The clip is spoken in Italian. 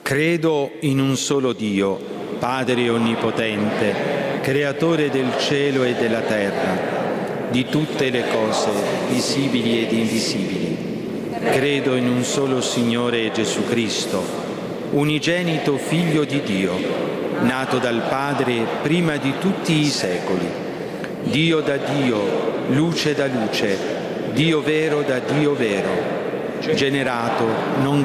Credo in un solo Dio, Padre Onnipotente, Creatore del cielo e della terra, di tutte le cose, visibili ed invisibili. Credo in un solo Signore Gesù Cristo, unigenito Figlio di Dio, nato dal Padre prima di tutti i secoli, Dio da Dio, luce da luce, Dio vero da Dio vero, generato, non